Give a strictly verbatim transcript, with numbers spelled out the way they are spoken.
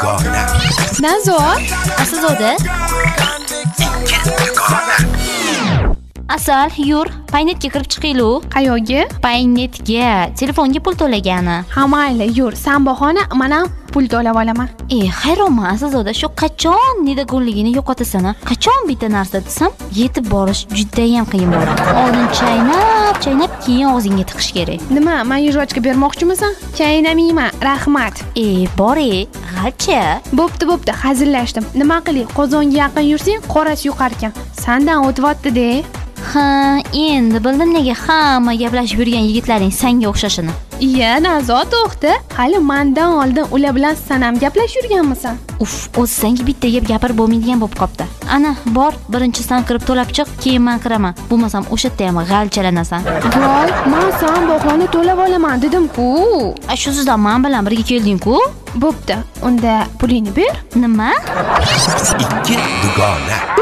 dugona. Nazo, Aslzoda. Asal, yur, paynetga kirib chiqaylik. qayoqqa? Paynetga, telefonga pul to'lagani. Ha mayli, yur. San bahona, men ham pul to'lab olaman. E, hayronman Aslzoda, shu qachon nedagunligini yo'qotasan. Qachon bitta narsa desam, yetib borish juda ham qiyin bo'ladi. Oldin chaynab, chaynab keyin og'zingga tiqish kerak. Nima, men yurachka bermoqchimisan? Chaynamayman, rahmat. E, bori, g'alcha. Bo'pti, bo'pti, hazillashdim. Nima qilay? Qozonga yaqin yursang, qorasi yuqarkan. Sandan o'tyapti-de. Ha, endi bildim nega hamma gaplashib yurgan yigitlaring sanga o'xshashini. Iya, Nazo, to'xta. Hali mendan oldin ular bilan san ham gaplashib yurganmisan? Uf, o'zi senga bitta gap gapirib bo'lmaydigan bo'lib qopti. Ana, bor, birinchi san kirib to'lab chiq, keyin men kiraman. Bo'lmasam o'sha yerda ham g'alchalanasan. Voy, men san bahona to'lab olaman dedim-ku. A shu sizdan men bilan birga kelding-ku? Bo'pti, unda pulingni ber. Nima? Ikki dugona.